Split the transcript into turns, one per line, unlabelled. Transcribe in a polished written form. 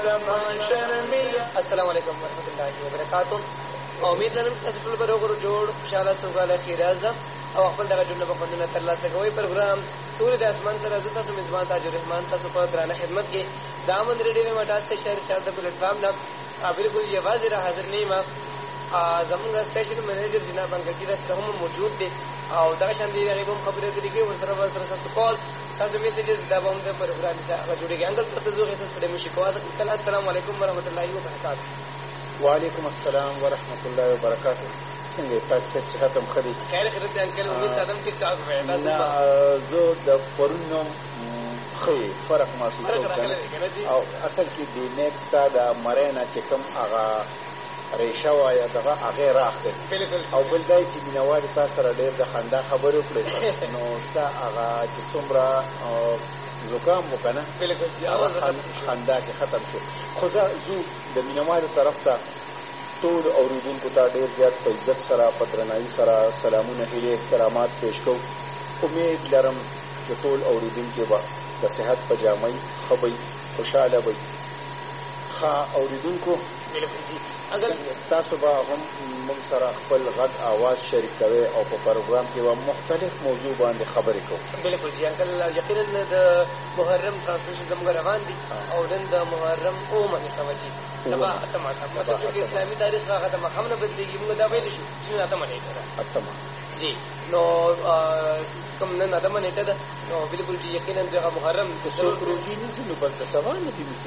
السلام علیکم ورحمۃ اللہ وبرکاتہ. امید لرم چې تاسو ټول به روغ جوړ خوشحاله سوکاله ښېرازه او خپل دغه ژوندونه به خوندونه ترلاسه کوئ. پروګرام تورې د اسمان سره زه ستاسو میزبان تاج الرحمن تاسو په درانه خدمت کې د امن ریډیو ایم 88.4 د پلیټفارم نه بالکل یوازې را حاضر نه یم. زمونږ سټیشن منیجر جناب انګرجي راسره هم موجود دی او دغه شان دی هغې به هم خبرې اترې کوي. ورسره ستاسو کال ستاسو میسیجز دا به هم د پروګرام هغه جوړېږي. انګل ته زه هغې ستاسو ستړی مه شي کوه. السلام علیکم ورحمت الله وبرکاتہ.
وعلیکم السلام ورحمت الله وبرکاتہ. څنګه یې تاسو چې ختم ښه دي؟
خیر خیریت دی انکل. امید ساتم ټیک ټاک وی.
نه زه د پرون نوم ښه فرق محسوسوم او اصل کې د نیک ستا د مرۍ نه چې کوم هغه ریشه وایه دغه هغې راخېست او بل دا چې مینهوال تا سره ډېر د خندا خبرې وکړې نو ستا هغه چې څومره زکام و که نه خندا کې ختم شو. خو زه ځو د مینهوالو طرف ته ټول اورېدونکو ته ډېر زیات په عزت سره په درناوي سره سلامونه هیلې احترامات پیش کوو. امید لرم چې ټول اورېدونکي به د صحت په جامه ښه به خوشحاله به ښه اورېدونکو تاسو به هم موږ سره خپل غږ آواز شریک کوئ او په پروګرام کې به مختلف موضوع باندې خبرې کوو.
بلکل جی انکل. یقینا د محرم ټرانسلیشن زموږ روان دي او نن د محرم اومه نیټه جی سبا اتمه مطلب چې اسلامي تاریخ هغه د ماښام نه بدلېږي. موږ دا ویلی شو چې نن اتمه نیټه ده.
اتمه
جی نو کوم نن اتمه نیټه ده نو بلکل جی یقینا دغه محرم
څوک روژې نیسي نو بس د سبا نه دي نیسي